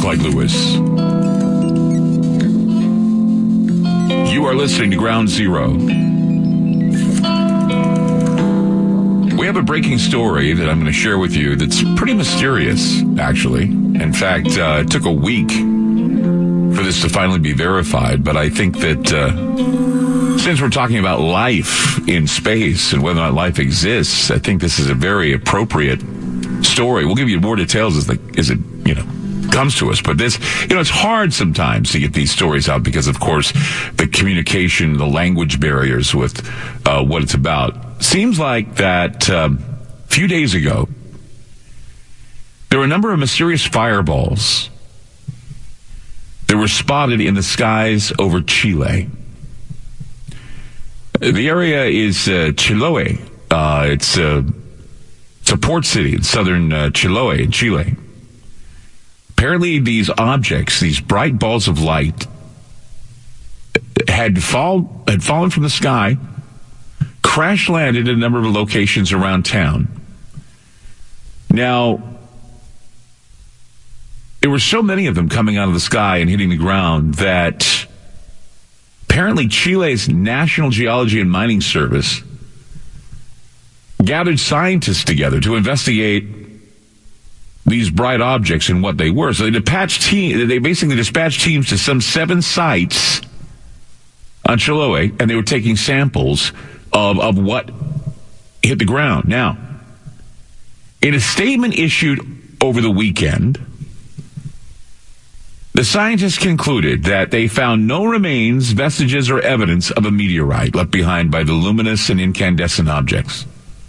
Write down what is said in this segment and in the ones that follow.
Clyde Lewis. You are listening to Ground Zero. We have a breaking story that I'm going to share with you that's pretty mysterious, actually. In fact, it took a week for this to finally be verified, but I think that since we're talking about life in space and whether or not life exists, I think this is a very appropriate story. We'll give you more details as it comes to us, but this, it's hard sometimes to get these stories out because, of course, the communication, the language barriers with what it's about. Seems like that a few days ago, there were a number of mysterious fireballs that were spotted in the skies over Chile. The area is Chiloé. It's a port city in southern Chiloé in Chile. Apparently, these objects, these bright balls of light, had fallen from the sky, crash landed in a number of locations around town. Now, there were so many of them coming out of the sky and hitting the ground that apparently Chile's National Geology and Mining Service gathered scientists together to investigate these bright objects and what they were. So they basically dispatched teams to some 7 sites on Chiloé, and they were taking samples of what hit the ground. Now, in a statement issued over the weekend, the scientists concluded that they found no remains, vestiges, or evidence of a meteorite left behind by the luminous and incandescent objects.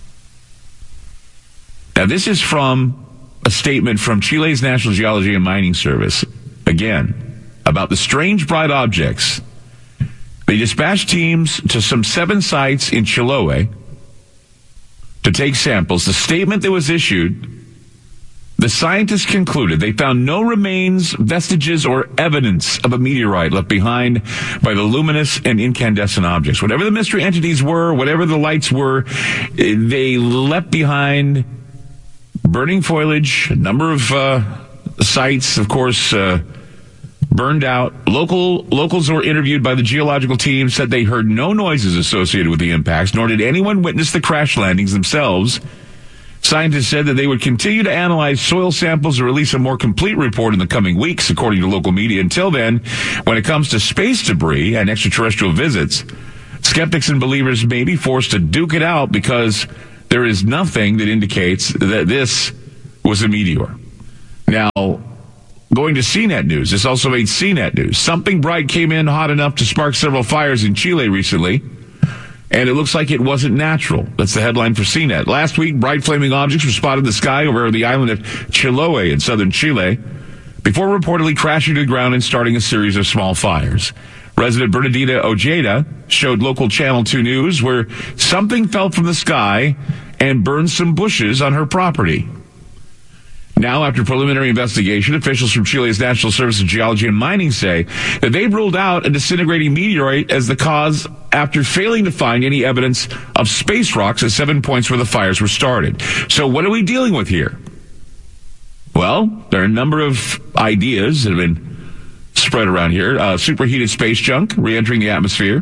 Now, this is from a statement from Chile's National Geology and Mining Service, again, about the strange bright objects. They dispatched teams to some 7 sites in Chiloé to take samples. The statement that was issued, the scientists concluded they found no remains, vestiges, or evidence of a meteorite left behind by the luminous and incandescent objects. Whatever the mystery entities were, whatever the lights were, they left behind burning foliage. A number of sites, of course, burned out. Locals were interviewed by the geological team, said they heard no noises associated with the impacts, nor did anyone witness the crash landings themselves. Scientists said that they would continue to analyze soil samples and release a more complete report in the coming weeks, according to local media. Until then, when it comes to space debris and extraterrestrial visits, skeptics and believers may be forced to duke it out because there is nothing that indicates that this was a meteor. Now, going to CNET News, this also made CNET News. Something bright came in hot enough to spark several fires in Chile recently, and it looks like it wasn't natural. That's the headline for CNET. Last week, bright flaming objects were spotted in the sky over the island of Chiloé in southern Chile, before reportedly crashing to the ground and starting a series of small fires. Resident Bernadita Ojeda showed local Channel 2 News where something fell from the sky and burned some bushes on her property. Now, after preliminary investigation, officials from Chile's National Service of Geology and Mining say that they've ruled out a disintegrating meteorite as the cause after failing to find any evidence of space rocks at 7 points where the fires were started. So what are we dealing with here? Well, there are a number of ideas that have been spread around here. Superheated space junk re-entering the atmosphere.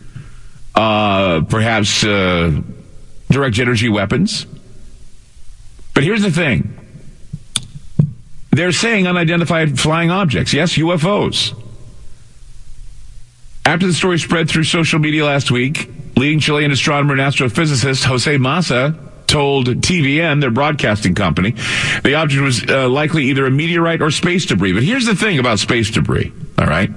Perhaps direct energy weapons. But here's the thing. They're saying unidentified flying objects. Yes, UFOs. After the story spread through social media last week, leading Chilean astronomer and astrophysicist Jose Massa told TVN, their broadcasting company, the object was likely either a meteorite or space debris. But here's the thing about space debris, all right?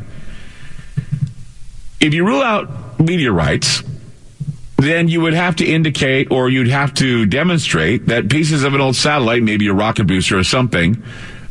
If you rule out meteorites, then you would have to indicate or you'd have to demonstrate that pieces of an old satellite, maybe a rocket booster or something,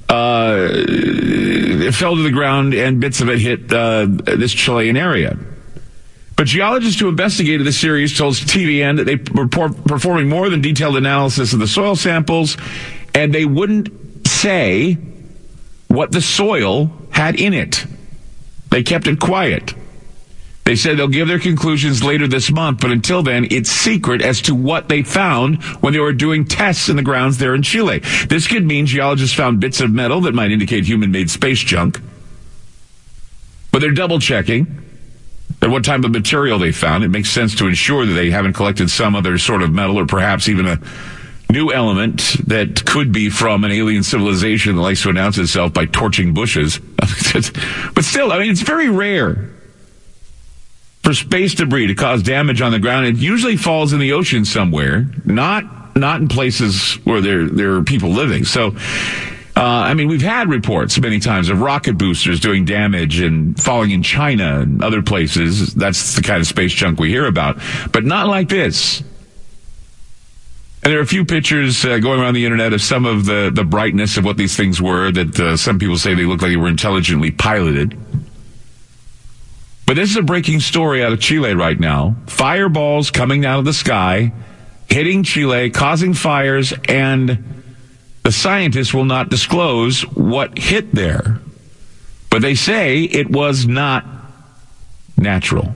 it fell to the ground and bits of it hit this Chilean area. But geologists who investigated the series told TVN that they were performing more than detailed analysis of the soil samples, and they wouldn't say what the soil had in it. They kept it quiet. They said they'll give their conclusions later this month, but until then, it's secret as to what they found when they were doing tests in the grounds there in Chile. This could mean geologists found bits of metal that might indicate human-made space junk. But they're double-checking at what type of material they found. It makes sense to ensure that they haven't collected some other sort of metal or perhaps even a new element that could be from an alien civilization that likes to announce itself by torching bushes. But still, I mean, it's very rare for space debris to cause damage on the ground. It usually falls in the ocean somewhere, not in places where there are people living. So, I mean, we've had reports many times of rocket boosters doing damage and falling in China and other places. That's the kind of space junk we hear about, but not like this. And there are a few pictures going around the internet of some of the brightness of what these things were that some people say they look like they were intelligently piloted. But this is a breaking story out of Chile right now. Fireballs coming out of the sky, hitting Chile, causing fires, and the scientists will not disclose what hit there. But they say it was not natural.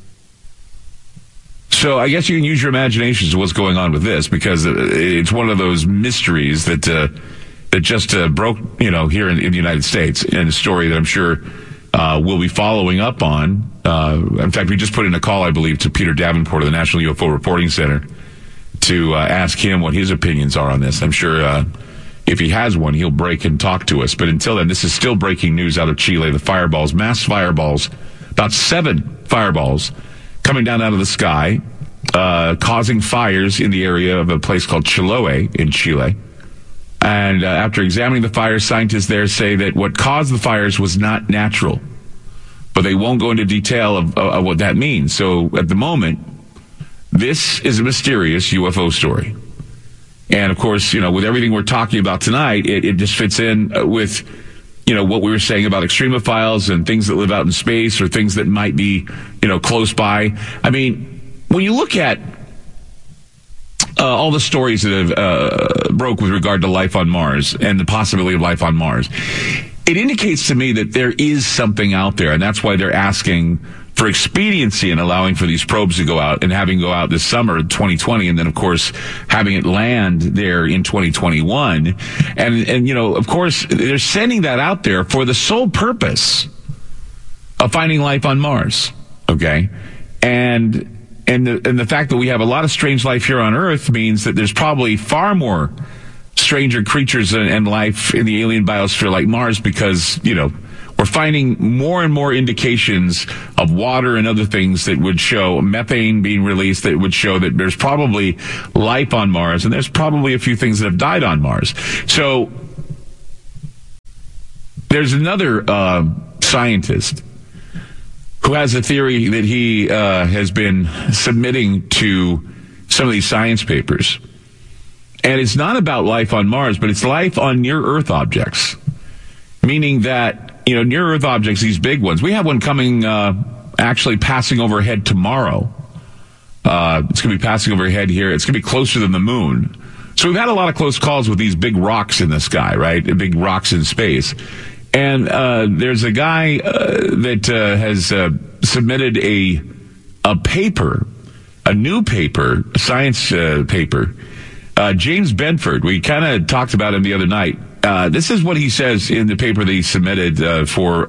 So I guess you can use your imaginations of what's going on with this, because it's one of those mysteries that just broke, here in the United States, and a story that I'm sure we'll be following up on. In fact, we just put in a call, I believe, to Peter Davenport of the National UFO Reporting Center to ask him what his opinions are on this. I'm sure if he has one, he'll break and talk to us. But until then, this is still breaking news out of Chile. The fireballs, mass fireballs, about 7 fireballs coming down out of the sky, causing fires in the area of a place called Chiloé in Chile. And after examining the fires, scientists there say that what caused the fires was not natural. But they won't go into detail of what that means. So at the moment, this is a mysterious UFO story. And of course, with everything we're talking about tonight, it just fits in with, what we were saying about extremophiles and things that live out in space or things that might be, close by. I mean, when you look at all the stories that have broke with regard to life on Mars and the possibility of life on Mars, it indicates to me that there is something out there, and that's why they're asking for expediency and allowing for these probes to go out and having go out this summer 2020, and then of course having it land there in 2021. And of course they're sending that out there for the sole purpose of finding life on Mars. Okay. And the fact that we have a lot of strange life here on Earth means that there's probably far more stranger creatures and life in the alien biosphere like Mars, because, we're finding more and more indications of water and other things that would show methane being released that would show that there's probably life on Mars, and there's probably a few things that have died on Mars. So there's another scientist who has a theory that he has been submitting to some of these science papers. And it's not about life on Mars, but it's life on near-Earth objects. Meaning that, near-Earth objects, these big ones. We have one coming, actually passing overhead tomorrow. It's going to be passing overhead here. It's going to be closer than the moon. So we've had a lot of close calls with these big rocks in the sky, right? Big rocks in space. And there's a guy that has submitted a paper, a new paper, a science paper. James Benford, we kind of talked about him the other night. This is what he says in the paper that he submitted for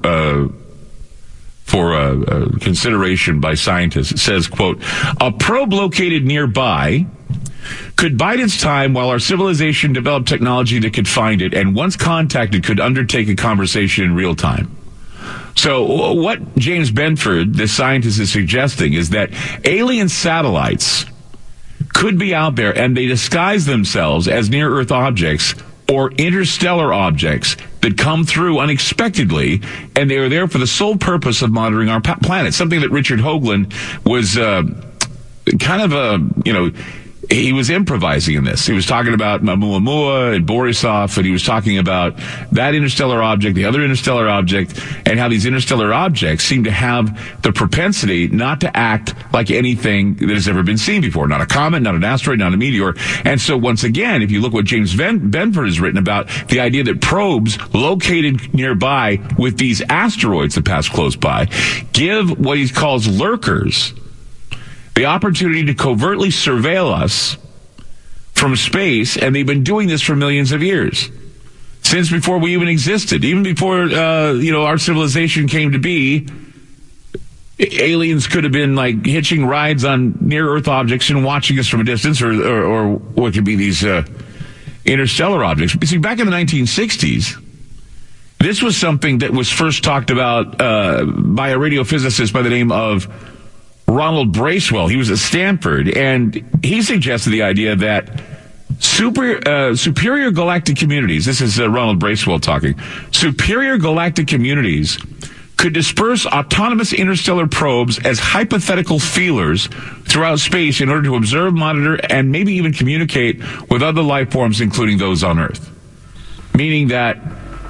consideration by scientists. It says, quote, "A probe located nearby could bide its time while our civilization developed technology that could find it, and once contacted could undertake a conversation in real time." So what James Benford, the scientist, is suggesting is that alien satellites could be out there and they disguise themselves as near-Earth objects or interstellar objects that come through unexpectedly, and they are there for the sole purpose of monitoring our planet. Something that Richard Hoagland was kind of he was improvising in this. He was talking about Oumuamua and Borisov, and he was talking about that interstellar object, the other interstellar object, and how these interstellar objects seem to have the propensity not to act like anything that has ever been seen before. Not a comet, not an asteroid, not a meteor. And so once again, if you look what James Benford has written about the idea that probes located nearby with these asteroids that pass close by give what he calls lurkers the opportunity to covertly surveil us from space, and they've been doing this for millions of years. Since before we even existed, even before, our civilization came to be, aliens could have been like hitching rides on near-Earth objects and watching us from a distance, or what could be these interstellar objects. But see, back in the 1960s, this was something that was first talked about by a radiophysicist by the name of Ronald Bracewell. He was at Stanford, and he suggested the idea that superior galactic communities, this is Ronald Bracewell talking, superior galactic communities could disperse autonomous interstellar probes as hypothetical feelers throughout space in order to observe, monitor, and maybe even communicate with other life forms, including those on Earth. Meaning that,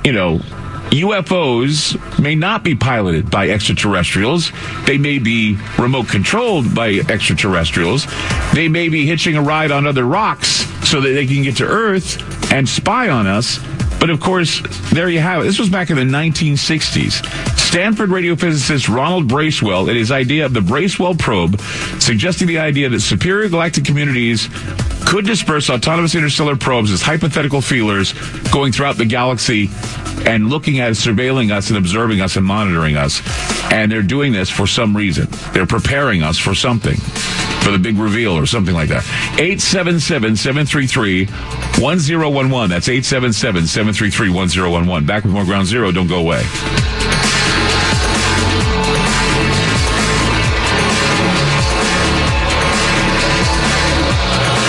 UFOs may not be piloted by extraterrestrials. They may be remote controlled by extraterrestrials. They may be hitching a ride on other rocks so that they can get to Earth and spy on us. But of course, there you have it. This was back in the 1960s. Stanford radiophysicist Ronald Bracewell and his idea of the Bracewell probe, suggesting the idea that superior galactic communities could disperse autonomous interstellar probes as hypothetical feelers going throughout the galaxy and looking at, surveilling us and observing us and monitoring us. And they're doing this for some reason. They're preparing us for something, for the big reveal or something like that. 877-733-1011. That's 877-733-1011. Back with more Ground Zero. Don't go away.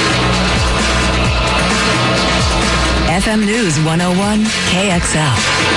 FM News 101 KXL.